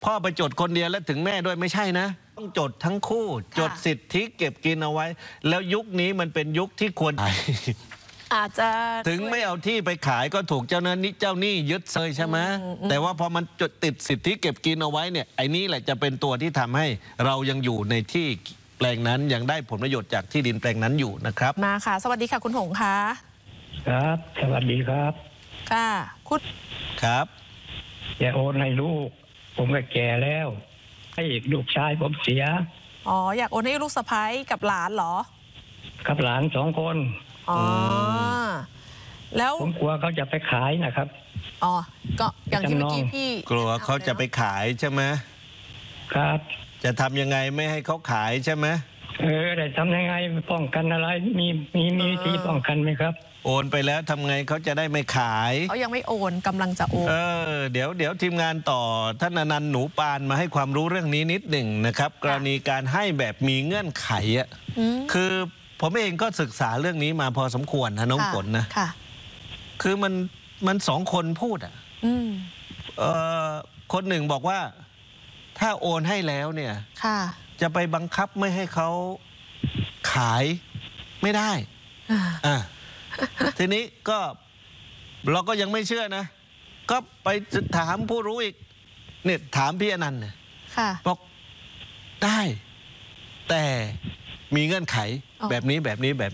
พ่อไปจดคนเดียวแล้วถึงแม่ด้วยไม่ใช่นะต้องจดทั้งคู่จดสิทธิเก็บกินเอาไว้แล้วยุคนี้มันเป็นยุคที่ควรอาจจะถึงไม่เอาที่ไปขายก็ถูกเจ้าหนี้ยึดเลยใช่ไหมแต่ว่าพอมันจดติดสิทธิเก็บกินเอาไว้เนี่ยไอ้นี้แหละจะเป็นตัวที่ทำให้เรายังอยู่ในที่แปลงนั้นยังได้ผลประโยชน์จากที่ดินแปลงนั้นอยู่นะครับมาค่ะสวัสดีค่ะคุณหงค่ะครับสวัสดีครับค่ะคุณครับอย่าโอนให้ลูกผมก็แก่แล้วให้ลูกชายผมเสียอ๋ออยากโอนให้ลูกสะใภ้กับหลานเหรอกับหลาน2 คนอ๋อแล้วผมกลัวเขาจะไปขายนะครับอ๋อก็อย่างที่เมื่อกี้พี่กลัวเขาจะไปขายใช่ไหมครับจะทำยังไงไม่ให้เขาขายใช่ไหมแต่ทำยังไงป้องกันอะไรมีวิธีป้องกันไหมครับโอนไปแล้วทำไงเขาจะได้ไม่ขายเขายังไม่โอนกำลังจะโอนเดี๋ยวทีมงานต่อท่านอนันต์หนูปานมาให้ความรู้เรื่องนี้นิดหนึ่งนะครับกรณีการให้แบบมีเงื่อนไขอ่ะคือผมเองก็ศึกษาเรื่องนี้มาพอสมควรนะน้องฝนนะคือมัน2 คนพูดอ่ะคนหนึ่งบอกว่าถ้าโอนให้แล้วเนี่ยจะไปบังคับไม่ให้เขาขายไม่ได้ทีนี้ก็เราก็ยังไม่เชื่อนะก็ไปถามผู้รู้อีกเนี่ยถามพี่อนันต์เนี่ยบอกได้แต่มีเงื่อนไขแบบนี้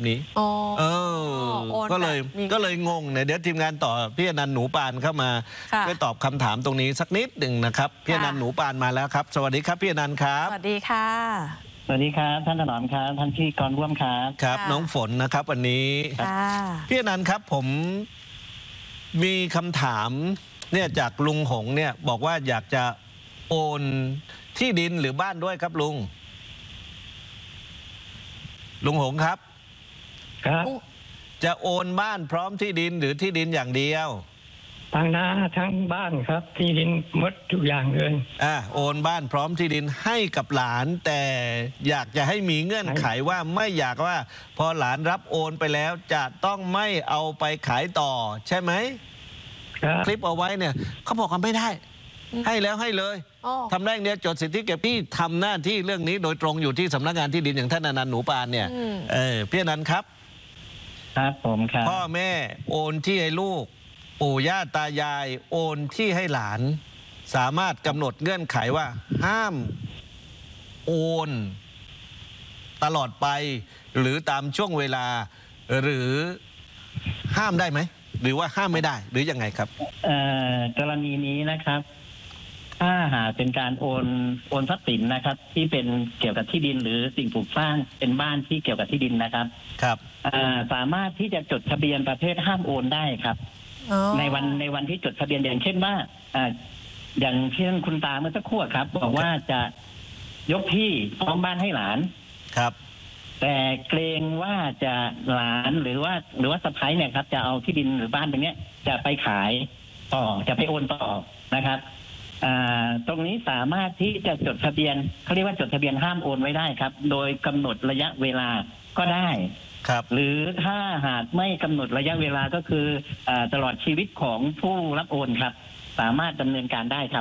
ก็เลยงงเนี่ยเดี๋ยวทีมงานต่อพี่อนันต์หนูปานเข้ามาช่วยตอบคำถามตรงนี้สักนิดหนึ่งนะครับพี่อนันต์หนูปานมาแล้วครับสวัสดีครับพี่อนันต์ครับสวัสดีค่ะสวัสดีครับท่านถนอมครับท่านพี่กรร่วมครับครับน้องฝนนะครับวันนี้พี่อนันต์ครับผมมีคำถามเนี่ยจากลุงหงเนี่ยบอกว่าอยากจะโอนที่ดินหรือบ้านด้วยครับลุงหงครับจะโอนบ้านพร้อมที่ดินหรือที่ดินอย่างเดียวทั้งนาทั้งบ้านครับที่ดินหมดทุกอย่างเลยโอนบ้านพร้อมที่ดินให้กับหลานแต่อยากจะให้มีเงื่อนไขว่าไม่อยากว่าพอหลานรับโอนไปแล้วจะต้องไม่เอาไปขายต่อใช่ไหมคลิปเอาไว้เนี่ยเขาบอกกันไม่ได้ให้แล้วให้เลยทำได้เดียวจดสิทธิเก็บพี่ทำหน้าที่เรื่องนี้โดยตรงอยู่ที่สำนักงานที่ดินอย่างท่านอนันต์หนูปานเนี่ยพี่อนันต์ครับครับผมครับพ่อแม่โอนที่ให้ลูกปู่ย่าตายายโอนที่ให้หลานสามารถกำหนดเงื่อนไขว่าห้ามโอนตลอดไปหรือตามช่วงเวลาหรือห้ามได้ไหมหรือว่าห้ามไม่ได้หรือยังไงครับกรณีนี้นะครับถ้าหากเป็นการโอนทรัพย์สินนะครับที่เป็นเกี่ยวกับที่ดินหรือสิ่งปลูกสร้างเป็นบ้านที่เกี่ยวกับที่ดินนะครับสามารถที่จะจดทะเบียนประเภทห้ามโอนได้ครับในวันที่จดทะเบียนอย่างเช่นว่าอย่างเช่นคุณตาเมื่อสักครู่ครับบอกว่าจะยกที่พร้อมบ้านให้หลานครับแต่เกรงว่าจะหลานหรือว่าสะใภ้เนี่ยครับจะเอาที่ดินหรือบ้านตรงนี้จะไปขายต่อจะไปโอนต่อนะครับตรงนี้สามารถที่จะจดทะเบียนเขาเรียกว่าจดทะเบียนห้ามโอนไว้ได้ครับโดยกำหนดระยะเวลาก็ได้หรือถ้าหากไม่กำหนดระยะเวลาก็คือตลอดชีวิตของผู้รับโอนครับสามารถดำเนินการได้ครับ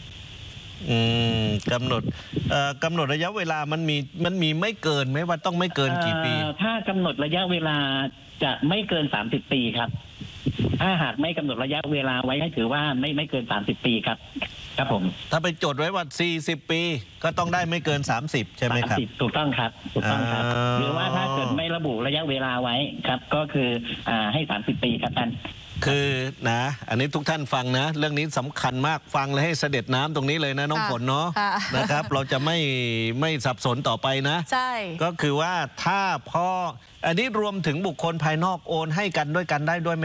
กำหนดระยะเวลามันมีไม่เกินไหมว่าต้องไม่เกินกี่ปีถ้ากำหนดระยะเวลาจะไม่เกิน30 ปีครับถ้าหากไม่กำหนดระยะเวลาไว้ให้ถือว่าไม่เกิน30 ปีครับครับผมถ้าไปจดไว้ว่า40 ปีก็ต้องได้ไม่เกิน30ใช่ไหมครับถูกต้องครับถูกต้องครับหรือว่าถ้าเกิดไม่ระบุระยะเวลาไว้ครับก็คือให้30 ปีครับท่านคือนะอันนี้ทุกท่านฟังนะเรื่องนี้สำคัญมากฟังและให้เสด็จน้ำตรงนี้เลยนะน้องฝนเนาะนะครับเราจะไม่สับสนต่อไปนะใช่ก็คือว่าถ้าพ่ออันนี้รวมถึงบุคคลภายนอกโอนให้กันด้วยกันได้ด้วย